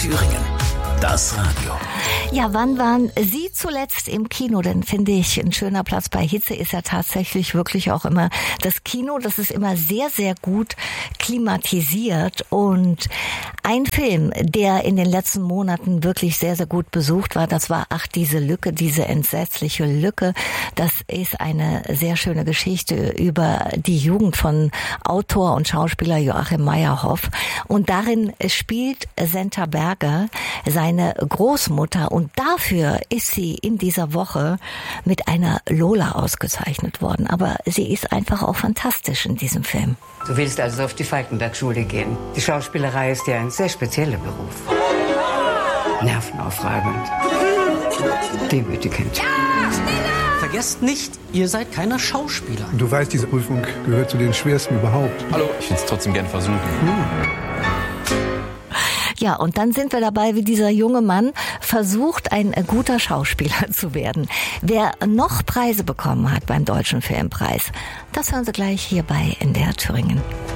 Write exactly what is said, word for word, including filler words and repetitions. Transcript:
Thüringen. Das Radio. Ja, wann waren Sie zuletzt im Kino? Denn finde ich, ein schöner Platz bei Hitze ist ja tatsächlich wirklich auch immer das Kino. Das ist immer sehr, sehr gut klimatisiert. Und ein Film, der in den letzten Monaten wirklich sehr, sehr gut besucht war, das war Ach, diese Lücke, diese entsetzliche Lücke. Das ist eine sehr schöne Geschichte über die Jugend von Autor und Schauspieler Joachim Meyerhoff. Und darin spielt Senta Berger seine Großmutter. Und dafür ist sie in dieser Woche mit einer Lola ausgezeichnet worden. Aber sie ist einfach auch fantastisch in diesem Film. Du willst also auf die Falkenberg-Schule gehen. Die Schauspielerei ist ja ein sehr spezieller Beruf. Nervenaufreibend. Demütigend. Ja, vergesst nicht, ihr seid keine Schauspieler. Du weißt, diese Prüfung gehört zu den schwersten überhaupt. Hallo, ich will es trotzdem gerne versuchen. Hm. Ja, und dann sind wir dabei, wie dieser junge Mann versucht, ein guter Schauspieler zu werden. Wer noch Preise bekommen hat beim Deutschen Filmpreis, das hören Sie gleich hier bei N D R Thüringen.